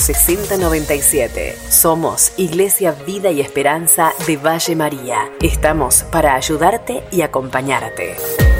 6097. Somos Iglesia Vida y Esperanza de Valle María. Estamos para ayudarte y acompañarte.